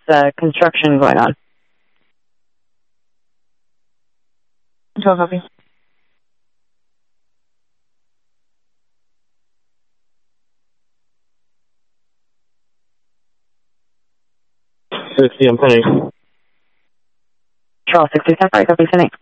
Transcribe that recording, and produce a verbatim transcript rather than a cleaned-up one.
uh, construction going on. twelve copy. sixty, I'm pending. Charles, sixty, ten, copy, sending.